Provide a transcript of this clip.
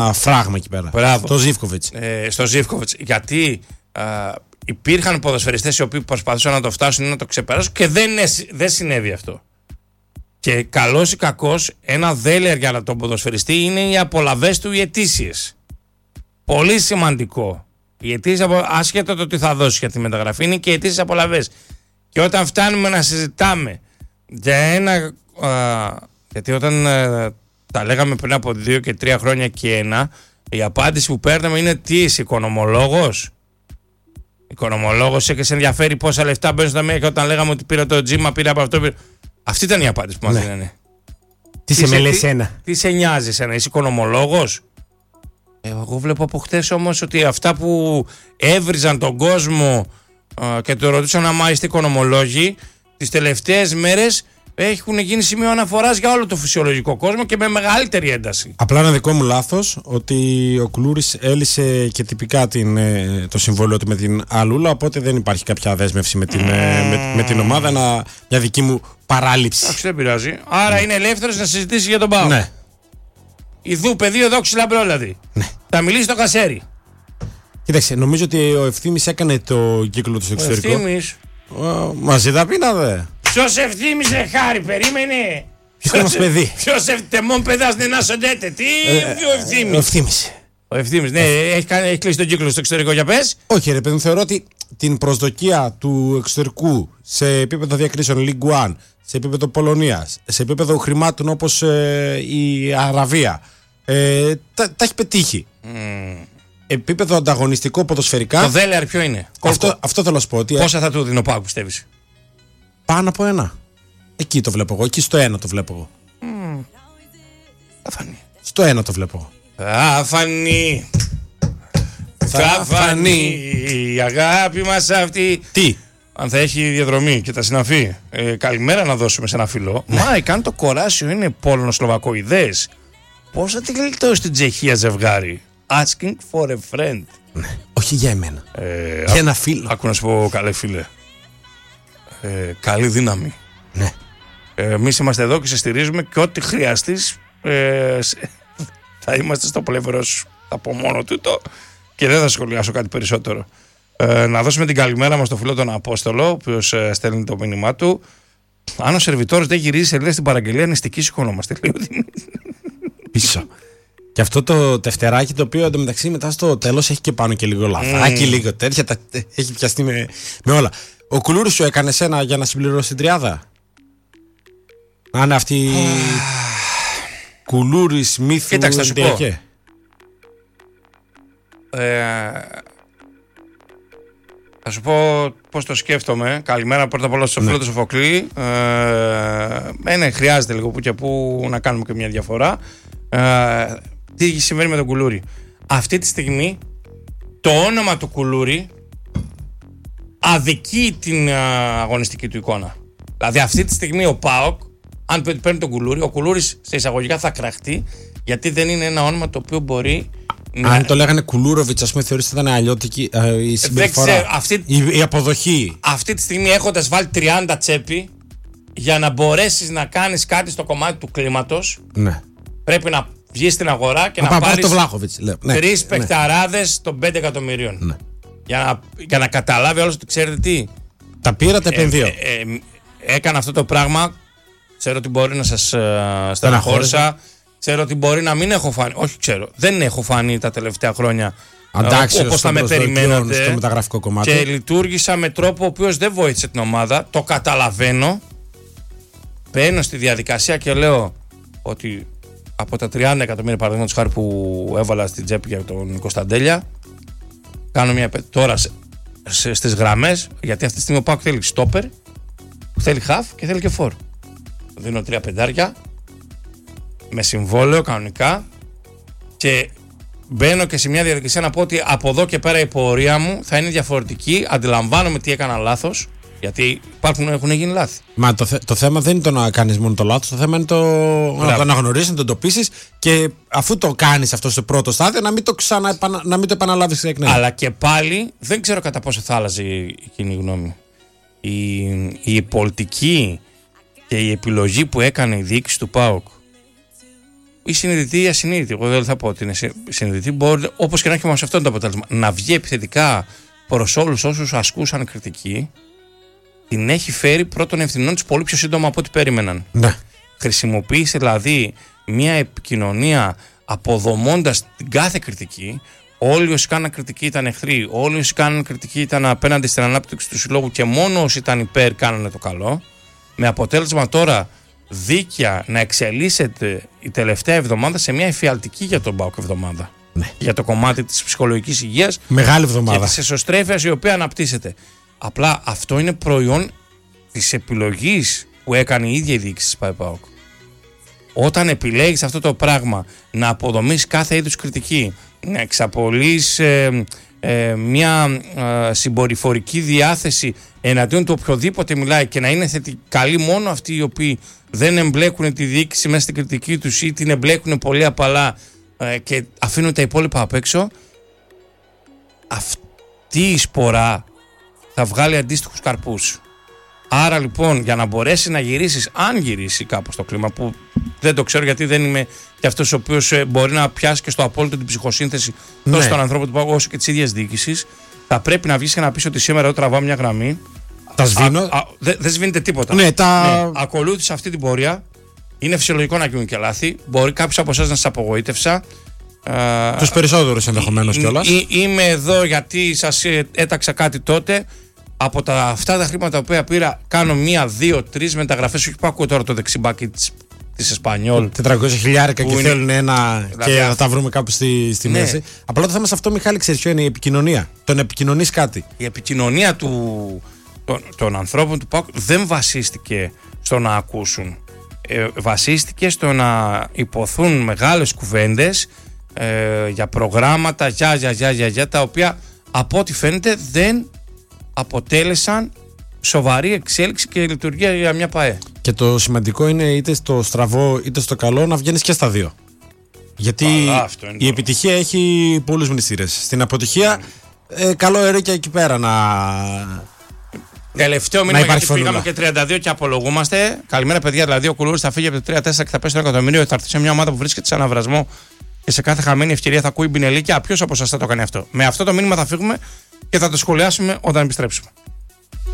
φράγμα εκεί πέρα. Μπράβο. Το Ζίβκοβιτς. Στο Ζίβκοβιτς. Γιατί υπήρχαν ποδοσφαιριστές οι οποίοι προσπαθούσαν να το φτάσουν ή να το ξεπεράσουν και δεν συνέβη αυτό. Και καλός ή κακός, ένα δέλεαρ για τον ποδοσφαιριστή είναι οι απολαβές του, οι αιτήσιες. Πολύ σημαντικό. Οι αιτήσεις, άσχετα το τι θα δώσει για τη μεταγραφή, είναι και οι αιτήσεις απολαβές. Και όταν φτάνουμε να συζητάμε για ένα. Γιατί όταν τα λέγαμε πριν από 2 και 3 χρόνια και ένα, η απάντηση που παίρναμε είναι τι είσαι, οικονομολόγος. Οικονομολόγος και σε ενδιαφέρει πόσα λεφτά μπαίνουν στα μία, και όταν λέγαμε ότι πήρα το τζίμα, πήρα από αυτό. Αυτή ήταν η απάντηση που μας δίνανε. Τι σε μελέει εσένα. Τι σε νοιάζει εσένα, είσαι οικονομολόγος. Εγώ βλέπω από χτες όμως ότι αυτά που έβριζαν τον κόσμο και το ρωτούσαν άμα είστε οικονομολόγοι, τις τελευταίες μέρες έχουν γίνει σημείο αναφοράς για όλο το φυσιολογικό κόσμο και με μεγαλύτερη ένταση. Απλά ένα δικό μου λάθος, ότι ο Κουλούρης έλυσε και τυπικά το συμβόλαιο του με την Αλούλα, οπότε δεν υπάρχει κάποια δέσμευση με την ομάδα, μια δική μου παράληψη. Εντάξει, δεν πειράζει. Άρα είναι ελεύθερος να συζητήσει για τον ΠΑΟΚ. Ναι. Ιδού πεδίο δόξη λαμπρόλαδη. Ναι. Θα μιλήσει στο Κασέρι. Κοίταξε, νομίζω ότι ο Ευθύμης έκανε το κύκλο του στο εξωτερικό. Ευθύμης. Μαζί τα πίναδε. Ποιος Ευθύμης, Χάρη, περίμενε. Ποιος είναι μας παιδί. Ποιος τεμόν παιδάς δεν άσοντέτε. Τι ο Ευθύμης. Ο Ευθύμης. Ο Ευθύμης, ναι, έχει κλείσει τον κύκλο στο εξωτερικό, για πες. Όχι, ρε παιδί, θεωρώ ότι την προσδοκία του εξωτερικού σε επίπεδο διακρίσεων League One, σε επίπεδο Πολωνίας, σε επίπεδο χρημάτων όπως η Αραβία, τα έχει πετύχει. Επίπεδο ανταγωνιστικό ποδοσφαιρικά. Το δέλεαρ ποιο είναι? Αυτό θέλω να σου πω. Ότι πόσα θα του δίνει ο ΠΑΟΚ, πιστεύεις? Πάνω από 1. Εκεί το βλέπω εγώ. Εκεί στο 1 το βλέπω εγώ. Θα φανεί. Στο 1 το βλέπω εγώ. Θα φανεί. Θα φανεί η αγάπη μας αυτή. Τι? Αν θα έχει διαδρομή και τα συναφή. Καλημέρα να δώσουμε σε ένα φιλό. Μα καν το κοράσιο είναι Πόλωνο-Σλοβακοειδές. Πώς θα τη γλιτώσει στην Τσεχία ζευγάρι? Asking for a friend. Ναι. Όχι για εμένα. Για ένα φίλο. Άκου να σου πω, καλέ φίλε. Καλή δύναμη. Ναι. Εμείς είμαστε εδώ και σε στηρίζουμε και ό,τι χρειαστείς θα είμαστε στο πλευρό σου. Θα πω μόνο τούτο και δεν θα σχολιάσω κάτι περισσότερο. Να δώσουμε την καλημέρα μας στο φίλο τον Απόστολο, ο οποίος στέλνει το μήνυμά του. Αν ο σερβιτόρος δεν γυρίζει σελίδα στην παραγγελία, νηστική σηκωνόμαστε. Πίσω. Και αυτό το τευτεράκι, το οποίο εντωμεταξύ μετά στο τέλος έχει και πάνω και λίγο λαθάκι, λίγο τέτοια, έχει πιαστεί με όλα. Ο Κουλούρης σου έκανε σένα για να συμπληρώσει την τριάδα? Αν αυτή Κουλούρης, Μύθου, κοίταξε, θα σου πω. Θα σου πω πώς το σκέφτομαι. Καλημέρα πρώτα απ' όλα στο φίλο του Σοφοκλή. Ναι, χρειάζεται λίγο που και που να κάνουμε και μια διαφορά. Τι συμβαίνει με τον Κουλούρη? Αυτή τη στιγμή το όνομα του Κουλούρη αδικεί την αγωνιστική του εικόνα. Δηλαδή αυτή τη στιγμή ο ΠΑΟΚ, αν παίρνει τον Κουλούρη, ο Κουλούρης σε εισαγωγικά θα κραχτεί, γιατί δεν είναι ένα όνομα το οποίο μπορεί αν το λέγανε Κουλούροβιτς, ας πούμε, θεωρείς ότι ήταν αλλιώτικη η συμπεριφορά, η αποδοχή. Αυτή τη στιγμή, έχοντας βάλει 30 τσέπη, για να μπορέσεις να κάνεις κάτι στο κομμάτι του κλίματος, ναι, πρέπει να βγεις στην αγορά και να πάρεις το Βλάχοβιτς, τρεις παικταράδες των 5 εκατομμυρίων. Ναι. Για να καταλάβει όλος ότι ξέρετε τι. Τα πήρατε, επενδύω. Έκανα αυτό το πράγμα. Ξέρω ότι μπορεί να σας στεναχώρησα. Ξέρω ότι μπορεί να μην έχω φανεί. Όχι, ξέρω. Δεν έχω φανεί τα τελευταία χρόνια όπως θα με περιμένατε. Στο μεταγραφικό κομμάτι. Και λειτουργήσα με τρόπο ο οποίος δεν βοήθησε την ομάδα. Το καταλαβαίνω. Μπαίνω στη διαδικασία και λέω ότι από τα 30 εκατομμύρια παραδείγματος χάρη που έβαλα στην τσέπη για τον Κωνσταντέλια, κάνω μια τώρα στις γραμμές, γιατί αυτή τη στιγμή ο ΠΑΟΚ θέλει στόπερ, θέλει χαφ και θέλει και φορ. Δίνω 3 πεντάρια με συμβόλαιο κανονικά και μπαίνω και σε μια διαδικασία να πω ότι από εδώ και πέρα η πορεία μου θα είναι διαφορετική. Αντιλαμβάνομαι τι έκανα λάθος, γιατί έχουν γίνει λάθη. Μα το θέμα δεν είναι το να κάνεις μόνο το λάθος, το θέμα είναι να το αναγνωρίσεις, να το εντοπίσεις και αφού το κάνεις αυτό στο πρώτο στάδιο να μην το επαναλάβεις εκ νέου. Αλλά και πάλι δεν ξέρω κατά πόσο θα άλλαζε η κοινή γνώμη. Η πολιτική και η επιλογή που έκανε η διοίκηση του ΠΑΟΚ ή συνειδητή ή ασυνείδητη. Εγώ δεν θα πω ότι είναι συνειδητή. Μπορεί, όπως και να έχει όμως αυτό είναι το αποτέλεσμα. Να βγει επιθετικά προς όλους όσους ασκούσαν κριτική, την έχει φέρει πρώτων ευθυνών της πολύ πιο σύντομα από ό,τι περίμεναν. Ναι. Χρησιμοποίησε δηλαδή μια επικοινωνία αποδομώντας την κάθε κριτική. Όλοι όσοι κάναν κριτική ήταν εχθροί, όλοι όσοι κάναν κριτική ήταν απέναντι στην ανάπτυξη του συλλόγου και μόνο όσοι ήταν υπέρ κάνανε το καλό. Με αποτέλεσμα τώρα δίκαια να εξελίσσεται η τελευταία εβδομάδα σε μια εφιαλτική για τον ΠΑΟΚ εβδομάδα. Ναι. Για το κομμάτι της ψυχολογικής υγείας. Μεγάλη εβδομάδα. Και της εσωστρέφειας η οποία αναπτύσσεται. Απλά αυτό είναι προϊόν της επιλογής που έκανε η ίδια η διοίκηση της ΠΑΟΚ. Όταν επιλέγεις αυτό το πράγμα να αποδομείς κάθε είδους κριτική, να εξαπολύεις μια συμπεριφορική διάθεση εναντίον του οποιοδήποτε μιλάει και να είναι καλοί μόνο αυτοί οι οποίοι δεν εμπλέκουν τη διοίκηση μέσα στην κριτική τους ή την εμπλέκουν πολύ απαλά και αφήνουν τα υπόλοιπα απ' έξω, αυτή η σπορά θα βγάλει αντίστοιχους καρπούς. Άρα λοιπόν για να μπορέσει να γυρίσεις, αν γυρίσει κάπως το κλίμα, που δεν το ξέρω γιατί δεν είμαι και αυτός ο οποίος μπορεί να πιάσει και στο απόλυτο την ψυχοσύνθεση τόσο των ανθρώπων του ΠΑΟΚ όσο και της ίδιας διοίκησης, θα πρέπει να βγεις και να πεις ότι σήμερα εδώ τραβάω μια γραμμή. Τα σβήνω. Δεν σβήνεται τίποτα. Ναι, ακολούθησε αυτή την πορεία. Είναι φυσιολογικό να γίνουν και λάθη. Μπορεί κάποιος από εσάς να σας απογοήτευσα. Τους περισσότερους ενδεχομένως κιόλας. Είμαι εδώ γιατί σας έταξα κάτι τότε. Από αυτά τα χρήματα που πήρα, κάνω 1, 2, 3 μεταγραφές. Όχι που ακούω τώρα το δεξιμπάκι της Εσπανιόλ. 400.000 και θέλουν ένα δηλαδή, και θα τα βρούμε κάπου στη μέση. Απλά το θέμα σε αυτό, Μιχάλη, ξέρεις ποιο είναι? Η επικοινωνία. Το να επικοινωνείς κάτι. Η επικοινωνία των ανθρώπων του ΠΑΟΚ δεν βασίστηκε στο να ακούσουν. Βασίστηκε στο να υποθούν μεγάλες κουβέντες για προγράμματα, για τα οποία από ό,τι φαίνεται δεν αποτέλεσαν σοβαρή εξέλιξη και λειτουργία για μια ΠΑΕ. Και το σημαντικό είναι είτε στο στραβό είτε στο καλό να βγαίνεις και στα δύο. Γιατί η επιτυχία έχει πολλούς μνηστήρες. Στην αποτυχία καλό ερέκια εκεί πέρα να... Τελευταίο μήνυμα, γιατί πήγαμε και 32 και απολογούμαστε. Καλημέρα, παιδιά. Δηλαδή, ο Κουλούρης θα φύγει από το 3-4 και θα πέσει το εκατομμύριο. Θα έρθει σε μια ομάδα που βρίσκεται σε αναβρασμό και σε κάθε χαμένη ευκαιρία θα ακούει μπινελίκια. Ποιος από εσάς θα το κάνει αυτό? Με αυτό το μήνυμα θα φύγουμε και θα το σχολιάσουμε όταν επιστρέψουμε.